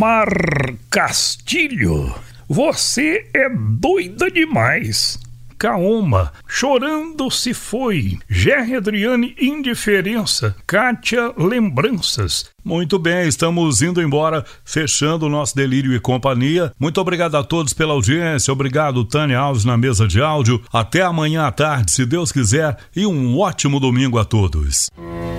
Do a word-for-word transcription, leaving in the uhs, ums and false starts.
Mar Castilho, você é doida demais. Kaoma, Chorando se foi. Gerry Adriane, Indiferença. Kátia, Lembranças. Muito bem, estamos indo embora, fechando o nosso Delírio e Companhia. Muito obrigado a todos pela audiência, obrigado Tânia Alves na mesa de áudio. Até amanhã à tarde, se Deus quiser, e um ótimo domingo a todos.